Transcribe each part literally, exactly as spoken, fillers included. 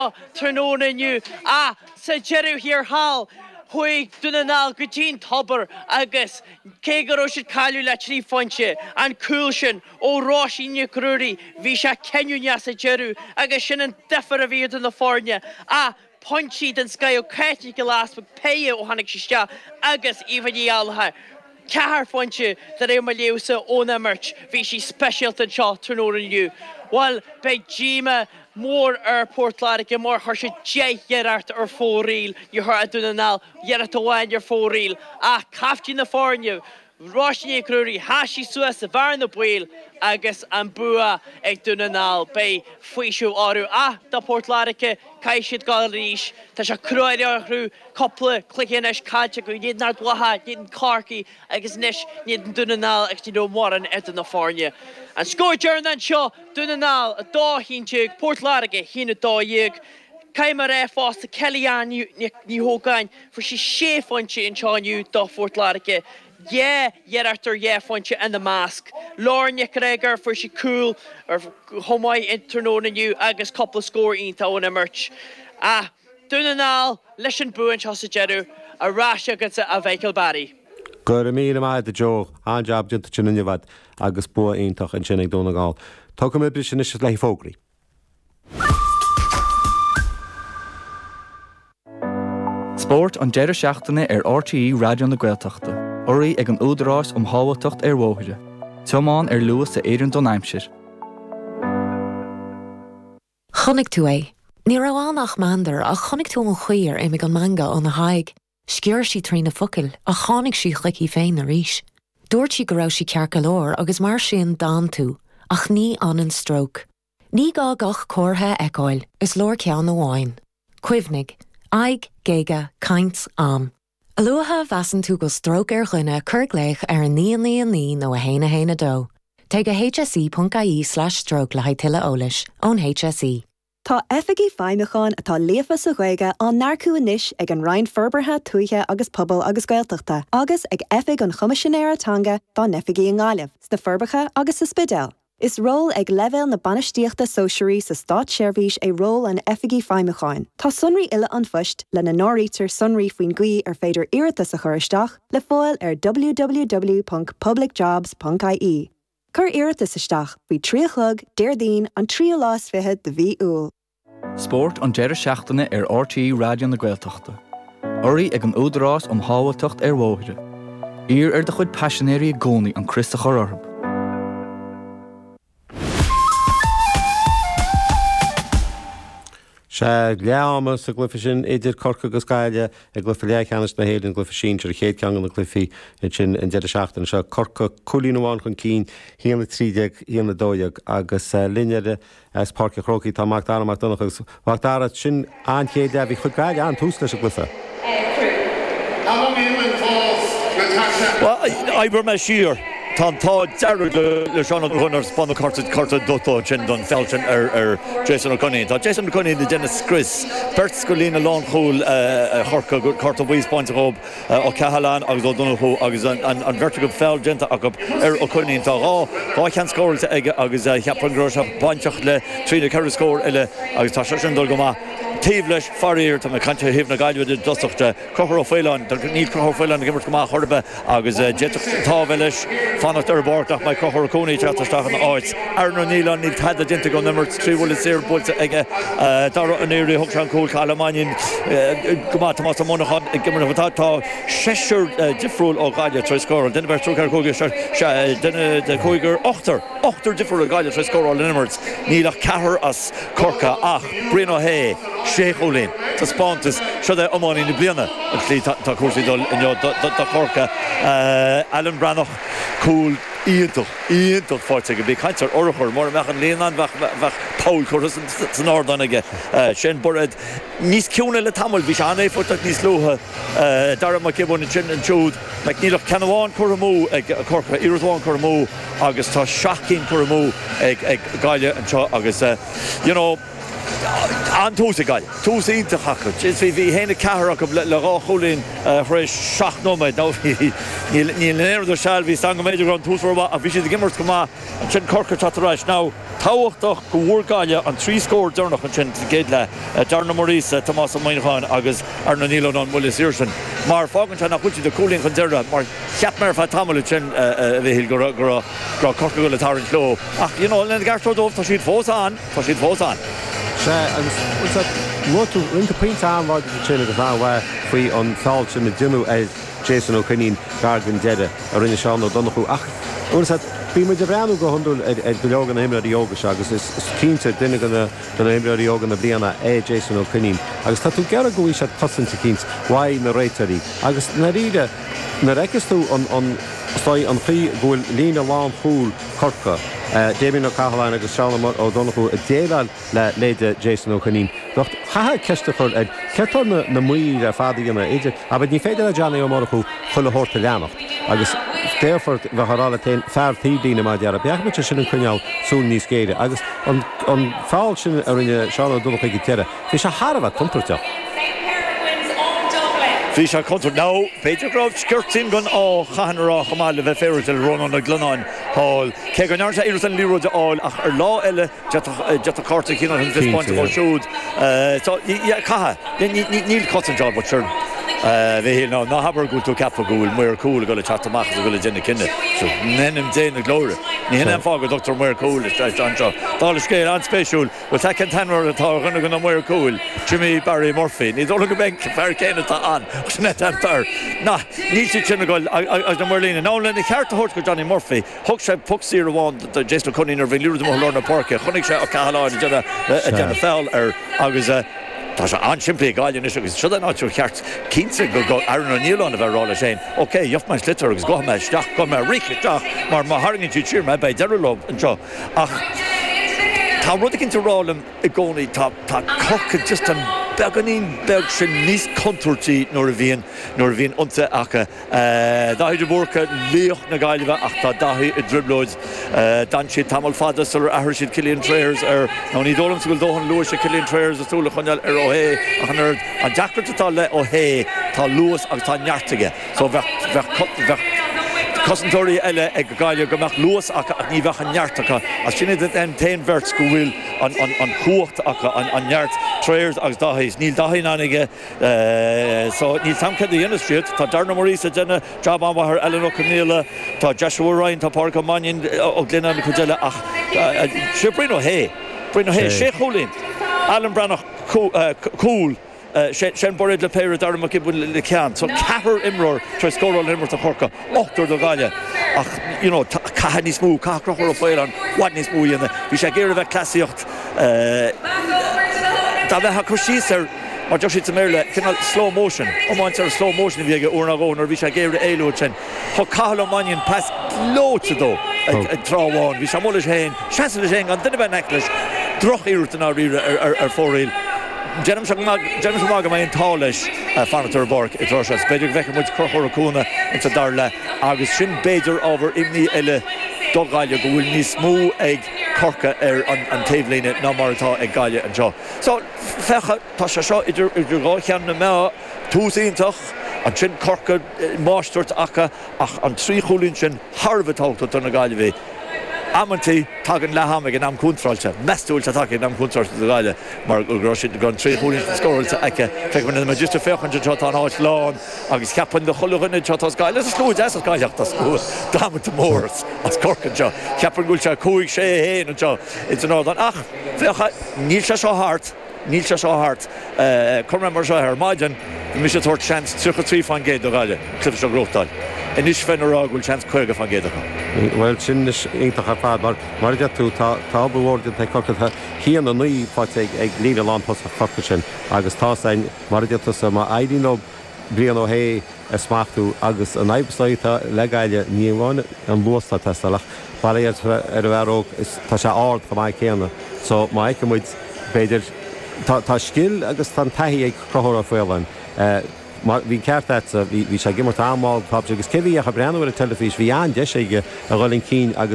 Turnona nu a sa jeru here hall hui dunanal gutin tober agus kegaro should kalu la tri fonche and coolshin o roshi ni kruri visha kenyunya sa jeru agus shinan defer of in the fornia a punchy den sky o kati glass with pay o hanik shisha agus even yalha Car fonche that I maleusa ona merch vishi special to shot Turnona nu while by Jima more airport like more harsh jay yerart or four reel you heard to now yerat one your four reel ah kaftin the fornu Roshni Kruri hashi suas var in the wheel agus ambua ag dunanal by fuishu aru ah the port larike kaishit galrish tasha kruider ru couple clickinesh kacha go did not waha didn't karki agus nish nid dunanal actually no more an et in the fornia and score during that show dunanal a daw hinchig port larike hin a daw yig Kaimare fast Kellyan ni ni hogan for she chef on chi in chan you da fort larike yeah, yeah, after yeah, funche and the mask. Lauren Yekreger for she cool or homai internona you agus couple score in town a merch. Ah, Dunanal, Lishan Boo and Chossajeru, a rash against a vehicle body. Good a me my the Joe, and job to Chininivat, agus Boo in Toch and Chinnig Donegal. Talk about this initiative like Fogri. Sport an deire seachtainna ar R T E Radio na Gaeltachta. Orí ag an údarás um hábhailteacht ar mhóithre. Teamáin ar luas a éireann Don Aimsir. Chonig tú é. Ní raibh annach mandar a chonig tú an chuir é ag an manga an na haig. Scior sí trí na focail a chánig sí chlicí féin na ríis. Dúirt sí go raibh sí cearca leor agus mar sin dán tú, ach ní an an stroke. Ní gá gach córtha eáil is leor ceann na bháin. Cuimhnig, aig, géige, caint, am. Aloha vasan tú go stroke ar chuine curgléich ar an níon líon ní nó a héine héine dó. Take a H S E dot I E slash stroke le haitile ólis ón H S E. Tá efigi feimimechan atá léfa sa ghaige an narcú inis ag an Ryan Ferbertha tuaithe agus pobl agus gaeltachta agus ag efig an chumisisinéire tanga dá nefigi an gáileh, sta Ferbertha agus sa Spidel. Is rol ag level na banistíochta sociarí sa Stát Seirbhís é rol an efigi feimimecháin. Tá sunraí ile an phoist le na nórítar sunraí faoin gcuí ar féidir iarrta sa churisteach le fáil ar w w w dot public jobs dot I E. Cur iarrta sa steach faoi tríochlog, déirdín an trío lás fiche de bhí úl. Sport an deire seachtainna ar R T E Radio na Gaeltachta. Orí ag an údarás um hábhailteacht ar mhóithre. Ír ar de chuid passionéirí gcónaí an Christa chororb. Se leama sa glyfishin idir corca agus gaile ag glyfa lechanis na héad an glyfishin tir a chéad ceangan na glyfi sin in dead seachtain se corca culí nóháin chun cín híanana trídeag híanana dóideag agus lineade as parca chrócaí tá Magdara Macdonach agus Magdara sin an chéad a bhí chud gaile an tús leis a glyfa. Well, I were my sheer. Tá tá dearad le seán chunar spanna carta carta dotó sin don feltin ar ar Jason O'Connell. Tá Jason O'Connell na Dennis Chris, Bert Scolina lán chúil chorca carta bhuiis pointe rob ó Cahalan agus ó Donoghue agus an vertigo fel genta agab ar O'Connell tá rá tá chean scóilte aige agus cheapan groisa bainteach le trína ceir scóir eile agus tá sin dul go má tíh leis faríir tá cante híh na gaiilú doachta crochar ó féileáin, ní crochar féileáin na gimmart go má chorbe agus tá bheis fannacht ar bártach mai crochar cónaí teatarsteach an áit. Ar nó nílan ní head a dinta go nummer tríhil séir builte ige dar an éirí thug an cúil Calamainin go má tá má mónachán gimmar na tá séisiir difriúil ó gaiile tre scóil. Duna bheith trúcar cóige duna de cóigur ochtar ochtar difriúil gaiile tre scóil Linimmerts. Nílach cethir as corca ach Brino Hay Sheikh Olin tá spántas seo é amáin na bliana an chlí tá cuasaí dul in dá corca Alan Branach cúil íontach íontach fáilte go bhí caiintear orchar mar meach an léanán bheith Paul churas san ádan aige sin borad níos ciúna le tamil bhí se anna futeach níos lutha dar mar cibúna sin an siúd me nílach ceanháin churamú ag corca iarúháin churamú agus tá seaachcín churamú ag ag gaiile anseo agus you know an túsa gáil, túsa ínta chacha. Is bhí bhí héna ceharach le rá cholín rééis seach nóid ní léidir seil bhí sang méidir an túsforba a bhí si gimmart go má an sin corca tatarráis. Ná táhachtach go bhúrgáile an trí scór dúnach an sin géad le Darna Maurice, Tomás Maináin agus ar na nílan an Willis Irson. Mar fágan se nach chuti de cooling chun deire, mar cheap mer fa tamil sin bhíhil go go corca go le tarin chló. Ach, you know, len gartó dómh tá siad fós an, tá siad fós an. Se agus mutú rinta peint anháid go sinna go bhá faoi an fáil sin na dimú é Jason O'Conneen gargan deide a rinne seán ó donnachú. Ach, úsat bí mu de breanú go hundul ag go legan na himra yoga se agus is cínte duine gona don himra yoga na bliana é Jason O'Conneen. Agus tá tú gearra go bhí se cosanta cíns bhaid na réitarí. Agus na ríide na reiceas tú an stoi an chi gohfuil lína lán fúl corca. Damien O'Cahalan agus Sean ó Donachú a déile le léide Jason O'Conneen. Docht chatha ceiste chuil ag cetar na muí a fádaí na éidir, a bud ní féidir a Johnny O'Morachú chula hórta leannacht. Agus déirfort bheit chorála tain fearrtídína má dearra beachmate sin an cuneál sún níos céide. Agus an fáil sin a rinne Sean ó Donachú go teire. Bhí se tharbh conturteach. Bhí se contar ná, Peter Grove skirtin gon á chahanrá chamáile bheith féidir run an na Glunáin Hall. Cé go neartta iris an líróide áil ach ar lá eile jeta carta cína an fispáinte ó siúd. Caha, níl cotan job bud siúr. Bhí ná ná habar gúil tú capfa gúil muir cúil go le chatamach a go le déna cinenne. So nenim déna glóire. Ní hinna fága Doctor Muir Cúil is treis an seo. Dála scéil an spéisiúil, bhil te an tanmar atá rinne go Muir Cúil, Jimmy Barry Murphy. Ní dóla go benc fear céine tá an, net an fear. Na, ní si sinna goil ag na Merlína. Ná lena cearta hort go Johnny Murphy, thug sé puc sír amháin de Jason O'Conneen ar bhí liúr am Lorna Parke, chunig sé a Cahaláin a déna fel ar agus tá sé ansiimplí gáilin is agus siúda náú cheart cínsa go go ar na nílán a bheith rála sé. Ok, joft mai slitar agus go me isteach go me riceteach mar má haringin tú tíir me bei deirlob an seo. Ach tá rud cinnta rálam i gcónaí tá corca just an beganín beg sin níos contortí nóir a bhíon nóir a bhíon unta acha. Dáidir bórcha líoch na gaiileh ach tá dathí i driblóid dan siad tamil fadas ar ahar siad Cillian Trayers ar ná ní dólam sa go dóhan luas a Cillian Trayers a túla chuneal ar ó hé ach an ar an deacrata tá le ó hé tá luas agus tá neartige. So bheith Cosantóirí eile ag go gáile gomach luas acha ach ní bheach an neartacha. A sinna an tain bhirt go bhfuil an chuacht acha an neart Trayers agus dathís. Níl dathí anige so níl tamcad a dhéana striad. Tá Darna Maurice a déna job an bhathar Ellen O'Connell, tá Joshua Ryan, tá Páirc Mannion ó Glenann na Cudeile ach sé brin ó hé. Brin ó hé, sé cholín. Alan Brannach Cúil. Shen borid le péir dar ma gibun le cean. So cahar imror tre scóráil imror a chorca. Ochtar do gaile. Ach, you know, caha ní smú, caha crochar ó fáil an, wad ní smú ianna. Bhí sé géir a bheith clasiocht. Da bheith ha cwrsís ar, mar jo siad le cynnal slow motion. O maint ar slow motion i bhíige úr na gón, ar bhí sé géir a éilú sin. Ho cahal o Mannion pas lóta dó. Ag tráháin. Bhí sé mólis héin. Siasal is héin an dyna bheith neclis. Droch iúrt an ar ar fóréil. Jennym mag mai an táleis fanatar bork i Russia. Beidir bhecha muid crochor a cúna into darla agus sin beidir over imní eile dogáile go bhfuil níos smú ag corca ar an taobhlíne ná mar atá ag gaile an seo. So fecha tá sé seo idir gáilchean na mea túsíntach an sin corca máistúirt acha ach an trí cholín sin harbhatáta don na gaile bhí. Amantí tagan lehamig an am cúntráilte. Mestúil tá tagan am cúntráilte do gaile mar grosid gan trí chulín scóilte aice feicman na magister fechan seo tá áit lán agus ceapan do choluganna seo tá gaile is slúid as gaiileach tá slú damata mórs as corcan seo. Ceapan gúil se cúig sé héin an seo it's an ordan ach fecha níl se seo hart níl se seo hart chumra mar seo ar maidan mis sé tuairt chance tucha trí fan géad do gaile clifa seo gróchtáil. In is fenará gúil chance chuige fan géad acha. Well, sin is ítach ar fad, mar mar de tú tá bhórda te corca hían an nuí fáte ag lína lánpas a corca sin, agus tá sein mar de tú má aidín blian ó hé a smachtú agus an aibstáítá legaile níomháin an luasta testalach. Bhile ar bhróg tá sé áard go mai céanna, so má aice muid beidir tá skill agus tá taí ag crothóir a foiáin. Bhí ceart bhí sé gimmart amáil pap agus cehí a breanúir a telefís bhí an de ige a gáilinn cín agus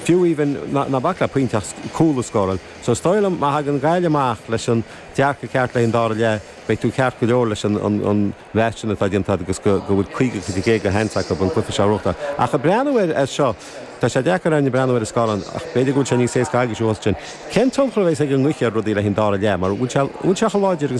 fiú even na bacla puintach coolla scoil. So stoilm má hagan gaile amach leis an dearcha ceart le dá le bei tú ceart go leor leis an bheitna tá dionanta agus go bhfuil chuige chu gé go henach go an clufa seachta. A chu breanhfuir as seo tá sé dechar an breanhfuir scálan ach beidir gúil sé ní sé caiige seosin. Cen tumchla bhééis ag an nuiche rudí le hin dá le mar úteach láidir